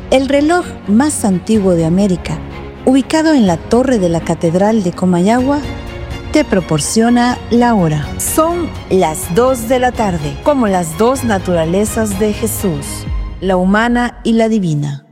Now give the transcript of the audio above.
El reloj más antiguo de América, ubicado en la torre de la Catedral de Comayagua, te proporciona la hora. Son las 2 de la tarde, como las dos naturalezas de Jesús, la humana y la divina.